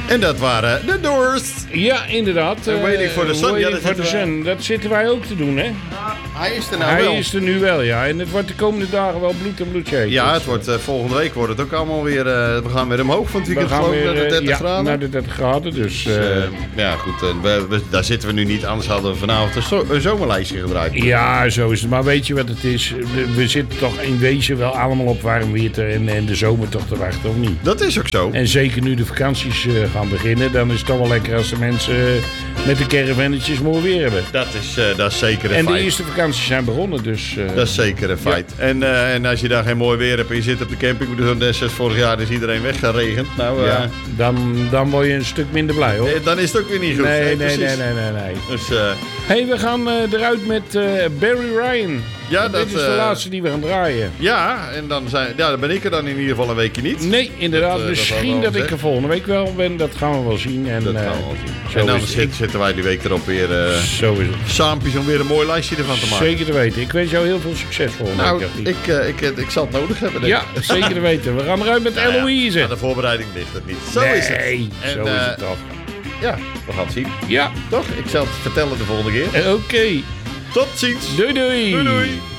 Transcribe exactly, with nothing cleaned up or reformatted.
En dat waren de Doors. Ja, inderdaad. En Waiting for the Sun. Waiting Ja, dat for the zitten Sun. Dat zitten wij ook te doen, hè? Hij is er nou Hij wel. is er nu wel, ja. En het wordt de komende dagen wel bloed en bloedje. Ja, het wordt, uh, volgende week wordt het ook allemaal weer... Uh, we gaan weer omhoog van het weekend, we gaan geloof ik, weer, naar de dertig ja, graden. naar de dertig graden, dus... Dus, uh, uh, ja, goed, uh, we, we, daar zitten we nu niet. Anders hadden we vanavond een, zo, een zomerlijstje gedraaid. Ja, zo is het. Maar weet je wat het is? We zitten toch in wezen wel allemaal op warm weer te, en, en de zomer toch te wachten, of niet? Dat is ook zo. En zeker nu de vakanties uh, gaan beginnen, dan is het toch wel lekker als de mensen uh, met de caravannetjes mooi weer hebben. Dat is, uh, dat is zeker een en feit. de eerste vakanties zijn begonnen, dus... Uh, dat is zeker een feit. Ja. En, uh, en als je daar geen mooi weer hebt en je zit op de camping, ik bedoel, net zoals vorig jaar is iedereen weggeregend. Nou, uh, ja, dan, dan word je een stuk minder blij, hoor. Dan is het ook weer niet goed. Nee, nee, nee, nee, nee, nee, nee. Dus, uh, hey, we gaan uh, eruit met uh, Barry Ryan. Ja, dat, Dit is de uh, laatste die we gaan draaien. Ja, en dan, zijn, ja, dan ben ik er dan in ieder geval een weekje niet. Nee, inderdaad. Dat, uh, Misschien dat, dat ik er volgende week wel ben. Dat gaan we wel zien. En, dat uh, gaan we wel zien. En dan zit, zitten wij die week erop weer uh, Zo is het. saampjes om weer een mooi lijstje ervan te maken. Zeker te weten. Ik wens jou heel veel succes volgende nou, week. Ik, uh, ik, ik, ik zal het nodig hebben. Denk ja, ik. zeker te weten. We gaan eruit met nou, Eloise. Ja, de voorbereiding ligt het niet. Zo nee, is het. En, zo uh, is het toch. Ja, we gaan het zien. Ja. Toch? Ik zal het vertellen de volgende keer. Uh, Oké. Okay. Tot ziens. Doei doei. Doei doei.